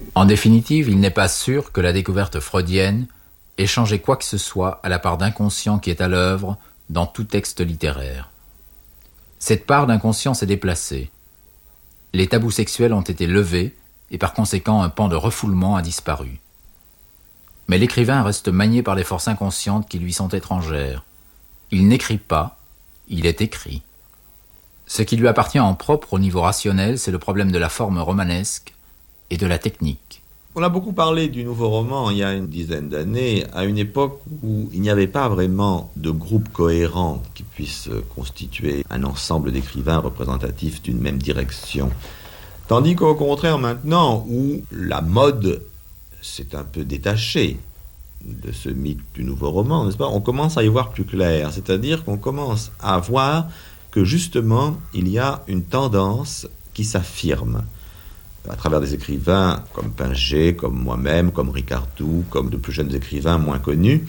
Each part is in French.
En définitive, il n'est pas sûr que la découverte freudienne ait changé quoi que ce soit à la part d'inconscient qui est à l'œuvre dans tout texte littéraire. Cette part d'inconscient s'est déplacée. Les tabous sexuels ont été levés et par conséquent un pan de refoulement a disparu. Mais l'écrivain reste manié par les forces inconscientes qui lui sont étrangères. Il n'écrit pas, il est écrit. Ce qui lui appartient en propre au niveau rationnel, c'est le problème de la forme romanesque et de la technique. On a beaucoup parlé du nouveau roman il y a une dizaine d'années, à une époque où il n'y avait pas vraiment de groupe cohérent qui puisse constituer un ensemble d'écrivains représentatifs d'une même direction. Tandis qu'au contraire maintenant, où la mode s'est un peu détachée de ce mythe du nouveau roman, n'est-ce pas, on commence à y voir plus clair, c'est-à-dire qu'on commence à voir que justement il y a une tendance qui s'affirme à travers des écrivains comme Pinget, comme moi-même, comme Ricardou, comme de plus jeunes écrivains moins connus.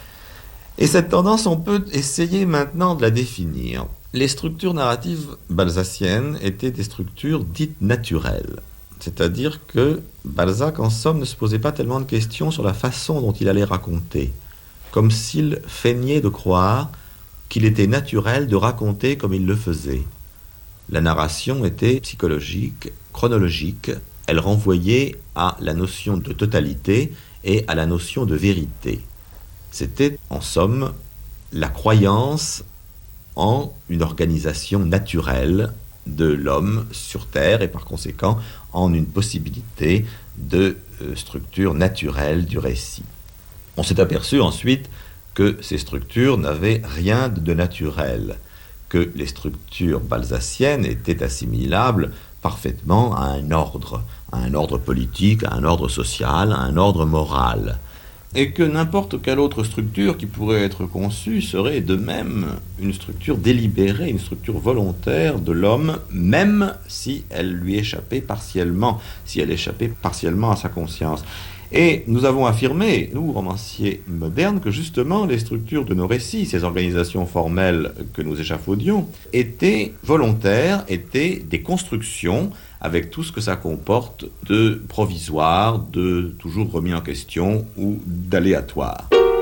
Et cette tendance, on peut essayer maintenant de la définir. Les structures narratives balzaciennes étaient des structures dites naturelles. C'est-à-dire que Balzac, en somme, ne se posait pas tellement de questions sur la façon dont il allait raconter, comme s'il feignait de croire qu'il était naturel de raconter comme il le faisait. La narration était psychologique, chronologique, elle renvoyait à la notion de totalité et à la notion de vérité. C'était, en somme, la croyance en une organisation naturelle de l'homme sur Terre et par conséquent en une possibilité de structure naturelle du récit. On s'est aperçu ensuite que ces structures n'avaient rien de naturel, que les structures balzaciennes étaient assimilables parfaitement à un ordre politique, à un ordre social, à un ordre moral, et que n'importe quelle autre structure qui pourrait être conçue serait de même une structure délibérée, une structure volontaire de l'homme, même si elle lui échappait partiellement, si elle échappait partiellement à sa conscience. Et nous avons affirmé, nous, romanciers modernes, que justement les structures de nos récits, ces organisations formelles que nous échafaudions, étaient volontaires, étaient des constructions avec tout ce que ça comporte de provisoire, de toujours remis en question ou d'aléatoire.